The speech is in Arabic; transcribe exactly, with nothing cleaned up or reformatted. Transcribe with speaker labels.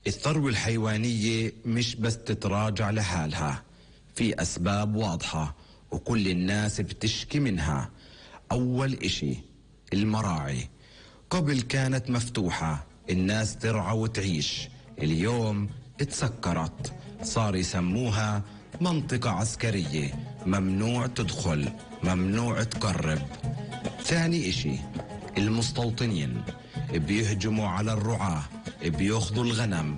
Speaker 1: الثروة الحيوانية مش بس تتراجع لحالها، في أسباب واضحة وكل الناس بتشكي منها. أول إشي المراعي، قبل كانت مفتوحة الناس ترعى وتعيش، اليوم اتسكرت، صار يسموها منطقة عسكرية، ممنوع تدخل، ممنوع تقرب. ثاني إشي المستوطنين، بيهجموا على الرعاة، بياخذوا الغنم